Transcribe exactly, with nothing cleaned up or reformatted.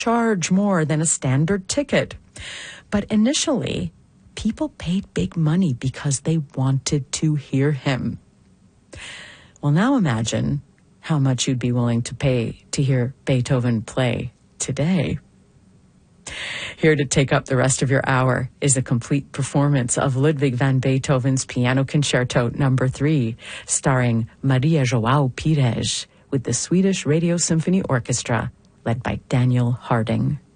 charge more than a standard ticket. But initially, people paid big money because they wanted to hear him. Well, now imagine how much you'd be willing to pay to hear Beethoven play today. Here to take up the rest of your hour is a complete performance of Ludwig van Beethoven's Piano Concerto number three, starring Maria João Pires with the Swedish Radio Symphony Orchestra, led by Daniel Harding.